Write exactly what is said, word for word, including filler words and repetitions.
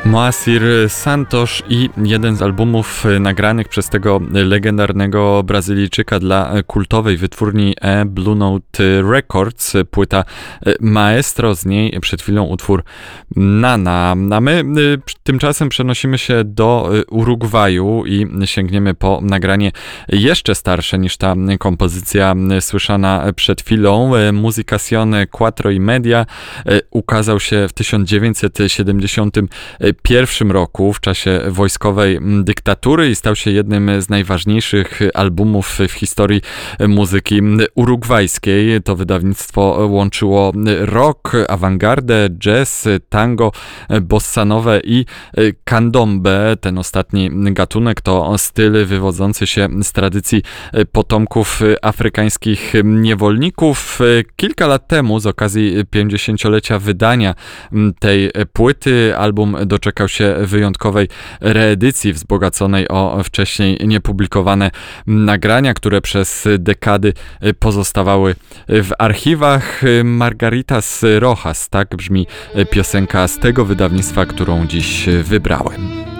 Moacir Santos i jeden z albumów nagranych przez tego legendarnego Brazylijczyka dla kultowej wytwórni E Blue Note Records, płyta Maestro, z niej przed chwilą utwór Nana. A my tymczasem przenosimy się do Urugwaju i sięgniemy po nagranie jeszcze starsze niż ta kompozycja słyszana przed chwilą. Musicazione Quattro i Media ukazał się w tysiąc dziewięćset siedemdziesiątym pierwszym roku w czasie wojskowej dyktatury i stał się jednym z najważniejszych albumów w historii muzyki urugwajskiej. To wydawnictwo łączyło rock, awangardę, jazz, tango, bossanowę i candombe. Ten ostatni gatunek to styl wywodzący się z tradycji potomków afrykańskich niewolników. Kilka lat temu z okazji pięćdziesięciolecia wydania tej płyty album doczekał się wyjątkowej reedycji wzbogaconej o wcześniej niepublikowane nagrania, które przez dekady pozostawały w archiwach. Margaritas Rojas, tak brzmi piosenka z tego wydawnictwa, którą dziś wybrałem.